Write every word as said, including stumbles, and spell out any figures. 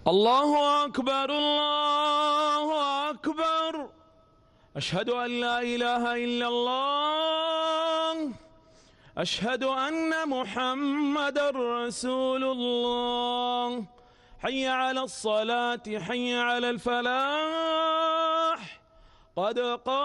الله أكبر الله أكبر. أشهد أن لا إله إلا الله. أشهد أن محمدًا رسول الله. حي على الصلاة حي على الفلاح. قد قام